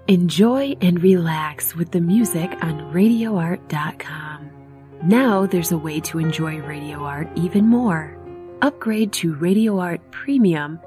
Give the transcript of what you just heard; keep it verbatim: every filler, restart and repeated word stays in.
Enjoy and relax with the music on radio art dot com. Now there's a way to enjoy Radio Art even more. Upgrade to Radio Art Premium